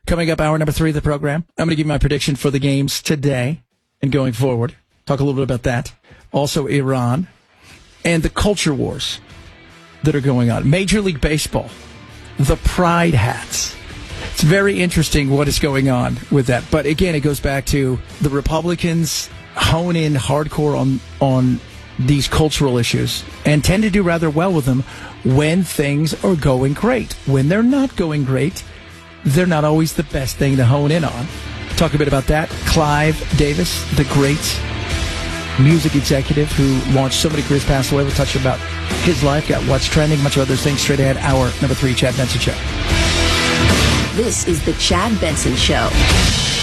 Coming up, hour number 3 of the program, I'm going to give you my prediction for the games today and going forward. Talk a little bit about that. Also, Iran and the culture wars that are going on. Major League Baseball, the pride hats. It's very interesting what is going on with that. But again, it goes back to the Republicans hone in hardcore on these cultural issues and tend to do rather well with them when things are going great. When they're not going great, they're not always the best thing to hone in on. Talk a bit about that. Clive Davis, the great music executive who launched so many careers, passed away. We'll touch about his life, got what's trending, much of other things. Straight ahead, hour number 3, Chad Benson Show. This is the Chad Benson Show.